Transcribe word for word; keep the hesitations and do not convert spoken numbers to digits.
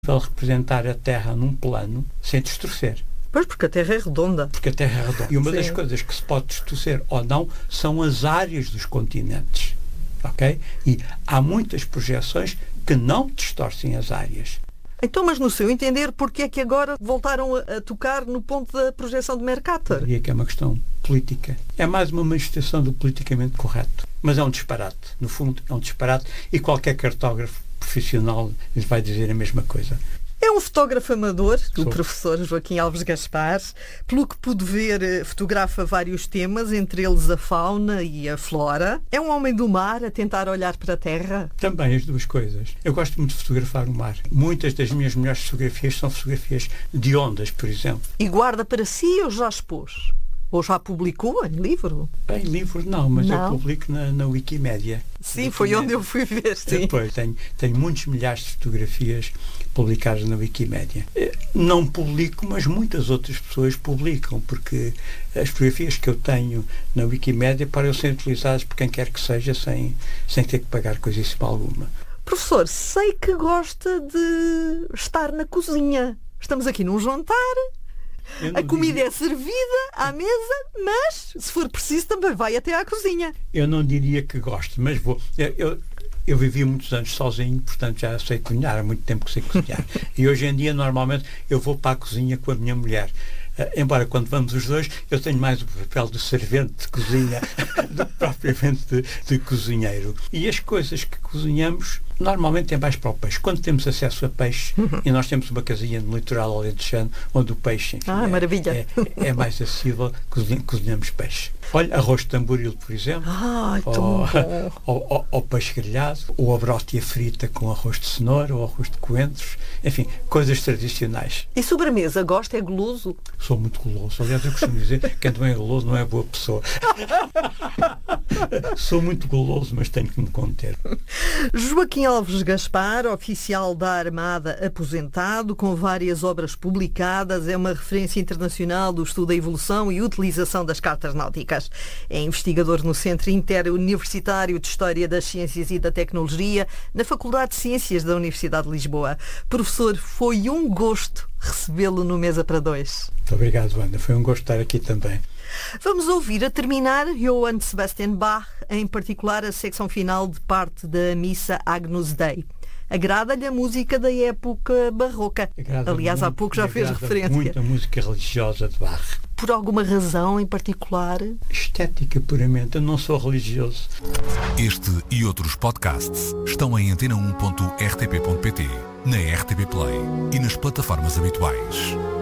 representar a Terra num plano sem distorcer. Pois, porque a Terra é redonda. Porque a Terra é redonda. E uma Sim. das coisas que se pode distorcer ou não são as áreas dos continentes. Ok? E há muitas projeções que não distorcem as áreas. Então, mas no seu entender, porque é que agora voltaram a, a tocar no ponto da projeção de Mercator? Eu diria que é uma questão política. É mais uma manifestação do politicamente correto. Mas é um disparate. No fundo, é um disparate. E qualquer cartógrafo profissional lhes vai dizer a mesma coisa. É um fotógrafo amador, o Sou. professor Joaquim Alves Gaspar. Pelo que pude ver, fotografa vários temas, entre eles a fauna e a flora. É um homem do mar a tentar olhar para a terra? Também as duas coisas. Eu gosto muito de fotografar o mar. Muitas das minhas melhores fotografias são fotografias de ondas, por exemplo. E guarda para si ou já expôs? Ou já publicou em livro? Em livro não, mas Não. eu publico na, na Wikimédia. Sim, foi onde eu fui ver, sim. Depois, tenho, tenho muitos milhares de fotografias publicadas na Wikimédia. Eh, Não publico, mas muitas outras pessoas publicam, porque as fotografias que eu tenho na Wikimédia podem ser utilizadas por quem quer que seja, sem, sem ter que pagar coisíssima alguma. Professor, sei que gosta de estar na cozinha. Estamos aqui num jantar. Eu não A comida diria- é servida à mesa, mas, se for preciso, também vai até à cozinha. Eu não diria que gosto, mas vou. Eu, eu, eu vivi muitos anos sozinho, portanto já sei cozinhar, há muito tempo que sei cozinhar. E hoje em dia, normalmente, eu vou para a cozinha com a minha mulher. Uh, embora quando vamos os dois, eu tenho mais o papel de servente de cozinha do que propriamente de, de cozinheiro. E as coisas que cozinhamos, normalmente é mais para o peixe. Quando temos acesso a peixe, e nós temos uma casinha no litoral alentejano, onde o peixe, enfim, Ah, é, maravilha. é, é mais acessível, cozinha- cozinhamos peixe. Olha, arroz de tamboril, por exemplo. Ai, tão Ou, bom. ou, ou, ou peixe grelhado, ou a brótia frita com arroz de cenoura, ou arroz de coentros, enfim, coisas tradicionais. E sobremesa, gosta? É goloso? Sou muito goloso. Aliás, eu costumo dizer que quem não é goloso não é boa pessoa. Sou muito goloso, mas tenho que me conter. Joaquim Alves Gaspar, oficial da Armada aposentado, com várias obras publicadas, é uma referência internacional do estudo da evolução e utilização das cartas náuticas. É investigador no Centro Interuniversitário de História das Ciências e da Tecnologia, na Faculdade de Ciências da Universidade de Lisboa. Professor, foi um gosto recebê-lo no Mesa para Dois. Muito obrigado, Ana. Foi um gosto estar aqui também. Vamos ouvir a terminar Johann Sebastian Bach, em particular a secção final de parte da Missa Agnus Dei. Agrada-lhe a música da época barroca. Agrada Aliás, muito, há pouco já fez agrada referência. muito a música religiosa de Bach. Por alguma razão em particular? Estética puramente. Eu não sou religioso. Este e outros podcasts estão em antena um ponto r t p ponto p t, na R T P Play e nas plataformas habituais.